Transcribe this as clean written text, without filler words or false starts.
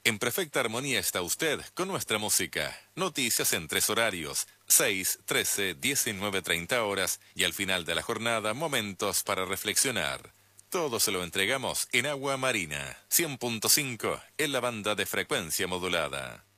En perfecta armonía está usted con nuestra música. Noticias en 3 horarios, 6, 13, 19, 30 horas y al final de la jornada momentos para reflexionar. Todo se lo entregamos en Agua Marina, 100.5 en la banda de frecuencia modulada.